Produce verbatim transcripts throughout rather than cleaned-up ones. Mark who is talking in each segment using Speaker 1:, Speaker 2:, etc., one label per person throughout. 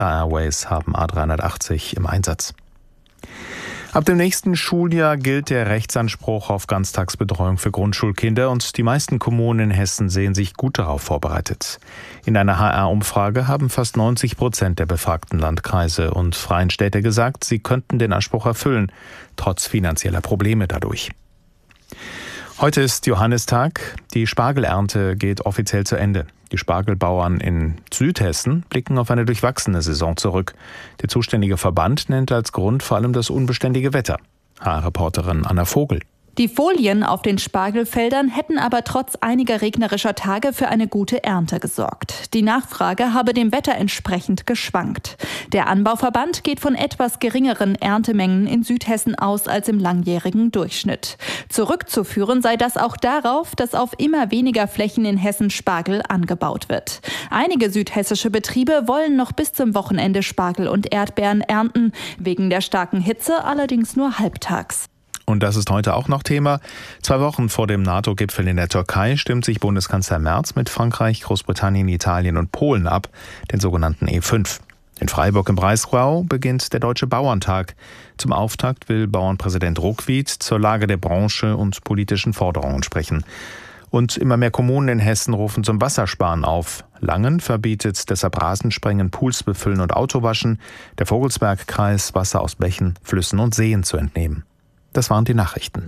Speaker 1: Airways haben A dreihundertachtzig im Einsatz. Ab dem nächsten Schuljahr gilt der Rechtsanspruch auf Ganztagsbetreuung für Grundschulkinder und die meisten Kommunen in Hessen sehen sich gut darauf vorbereitet. In einer H R-Umfrage haben fast neunzig Prozent der befragten Landkreise und freien Städte gesagt, sie könnten den Anspruch erfüllen, trotz finanzieller Probleme dadurch. Heute ist Johannistag. Die Spargelernte geht offiziell zu Ende. Die Spargelbauern in Südhessen blicken auf eine durchwachsene Saison zurück. Der zuständige Verband nennt als Grund vor allem das unbeständige Wetter. H R-Reporterin Anna Vogel.
Speaker 2: Die Folien auf den Spargelfeldern hätten aber trotz einiger regnerischer Tage für eine gute Ernte gesorgt. Die Nachfrage habe dem Wetter entsprechend geschwankt. Der Anbauverband geht von etwas geringeren Erntemengen in Südhessen aus als im langjährigen Durchschnitt. Zurückzuführen sei das auch darauf, dass auf immer weniger Flächen in Hessen Spargel angebaut wird. Einige südhessische Betriebe wollen noch bis zum Wochenende Spargel und Erdbeeren ernten, wegen der starken Hitze allerdings nur halbtags.
Speaker 1: Und das ist heute auch noch Thema. Zwei Wochen vor dem NATO-Gipfel in der Türkei stimmt sich Bundeskanzler Merz mit Frankreich, Großbritannien, Italien und Polen ab, den sogenannten E fünf. In Freiburg im Breisgau beginnt der Deutsche Bauerntag. Zum Auftakt will Bauernpräsident Ruckwied zur Lage der Branche und politischen Forderungen sprechen. Und immer mehr Kommunen in Hessen rufen zum Wassersparen auf. Langen verbietet deshalb Rasensprengen, Pools befüllen und Autowaschen. Der Vogelsbergkreis Wasser aus Bächen, Flüssen und Seen zu entnehmen. Das waren die Nachrichten.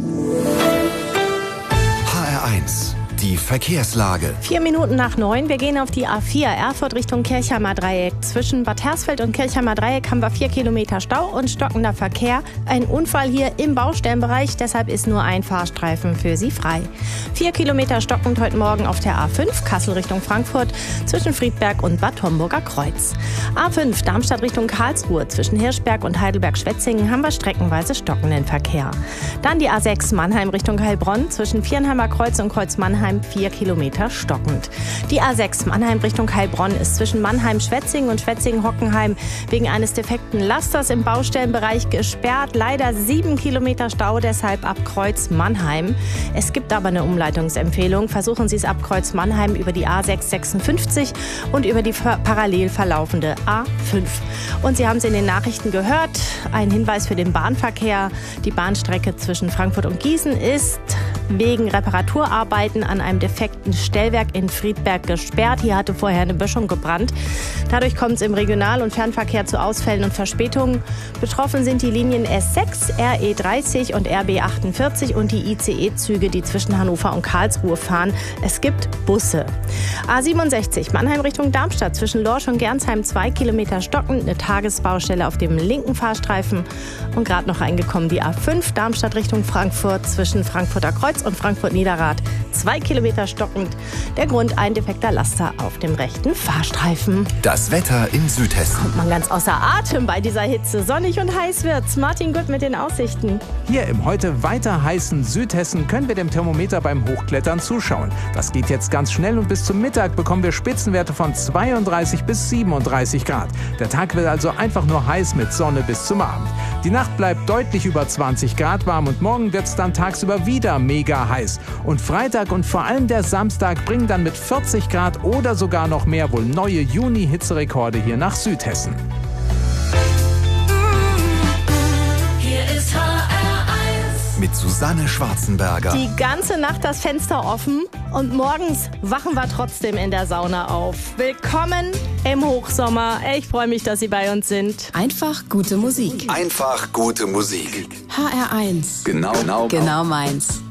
Speaker 3: H R eins, die Verkehrslage.
Speaker 4: Vier Minuten nach neun. Wir gehen auf die A vier, Erfurt Richtung Kirchheimer Dreieck. Zwischen Bad Hersfeld und Kirchheimer Dreieck haben wir vier Kilometer Stau und stockender Verkehr. Ein Unfall hier im Baustellenbereich, deshalb ist nur ein Fahrstreifen für Sie frei. Vier Kilometer stockend heute Morgen auf der A fünf, Kassel Richtung Frankfurt, zwischen Friedberg und Bad Homburger Kreuz. A fünf, Darmstadt Richtung Karlsruhe, zwischen Hirschberg und Heidelberg-Schwetzingen haben wir streckenweise stockenden Verkehr. Dann die A sechs, Mannheim Richtung Heilbronn, zwischen Viernheimer Kreuz und Kreuz Mannheim, vier Kilometer stockend. Die A sechs, Mannheim Richtung Heilbronn, ist zwischen Mannheim-Schwetzingen und Schwetzingen-Hockenheim wegen eines defekten Lasters im Baustellenbereich gesperrt. Leider sieben Kilometer Stau, deshalb ab Kreuz Mannheim. Es gibt aber eine Umleitungsempfehlung. Versuchen Sie es ab Kreuz Mannheim über die A sechs sechsundfünfzig und über die parallel verlaufende A fünf. Und Sie haben es in den Nachrichten gehört, ein Hinweis für den Bahnverkehr. Die Bahnstrecke zwischen Frankfurt und Gießen ist wegen Reparaturarbeiten an einem defekten Stellwerk in Friedberg gesperrt. Hier hatte vorher eine Böschung gebrannt. Dadurch kommt es im Regional- und Fernverkehr zu Ausfällen und Verspätungen. Betroffen sind die Linien S sechs, R E dreißig und R B achtundvierzig und die I C E-Züge, die zwischen Hannover und Karlsruhe fahren. Es gibt Busse. A siebenundsechzig, Mannheim Richtung Darmstadt, zwischen Lorsch und Gernsheim zwei Kilometer stockend, eine Tagesbaustelle auf dem linken Fahrstreifen. Und gerade noch reingekommen die A fünf, Darmstadt Richtung Frankfurt, zwischen Frankfurter Kreuz und Frankfurt-Niederrad. Zwei Kilometer stockend. Der Grund, ein defekter Laster auf dem rechten Fahrstreifen.
Speaker 3: Das Wetter in Südhessen.
Speaker 4: Kommt man ganz außer Atem bei dieser Hitze. Sonnig und heiß wird's. Martin Gutt mit den Aussichten.
Speaker 5: Hier im heute weiter heißen Südhessen können wir dem Thermometer beim Hochklettern zuschauen. Das geht jetzt ganz schnell und bis zum Mittag bekommen wir Spitzenwerte von zweiunddreißig bis siebenunddreißig Grad. Der Tag wird also einfach nur heiß mit Sonne bis zum Abend. Die Nacht bleibt deutlich über zwanzig Grad warm und morgen wird es dann tagsüber wieder mega heiß. Und Freitag und vor allem der Samstag bringen dann mit vierzig Grad oder sogar noch mehr wohl neue Juni-Hitzerekorde hier nach Südhessen.
Speaker 3: Hier ist H R eins mit Susanne Schwarzenberger.
Speaker 4: Die ganze Nacht das Fenster offen und morgens wachen wir trotzdem in der Sauna auf. Willkommen im Hochsommer. Ich freue mich, dass Sie bei uns sind.
Speaker 6: Einfach gute Musik.
Speaker 3: Einfach gute Musik.
Speaker 6: H R eins.
Speaker 3: Genau, genau,
Speaker 6: genau meins.